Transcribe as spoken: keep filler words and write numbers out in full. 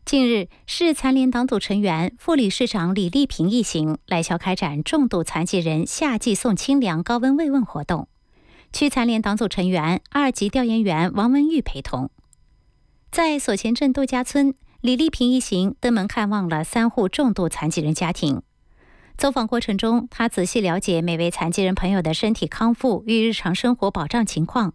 近日，市残联党组成员、副理事长李丽萍一行来校开展重度残疾人夏季送清凉高温慰问活动，区残联党组成员、二级调研员王文玉陪同。在所前镇度假村，李丽萍一行登门看望了三户重度残疾人家庭。走访过程中，他仔细了解每位残疾人朋友的身体康复与日常生活保障情况，